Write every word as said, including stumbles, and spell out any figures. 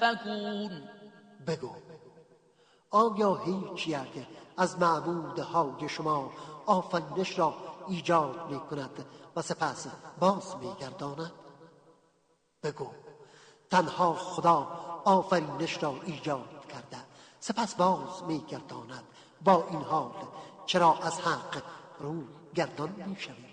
یؤفکون. بگو آیا هیچی اگه از معبودهای شما آفرینش را ایجاد می کند و سپس باز می گرداند؟ بگو تنها خدا آفرینش را ایجاد کرده سپس باز می گرداند. با این حال چرا از حق رو گردان می شوی؟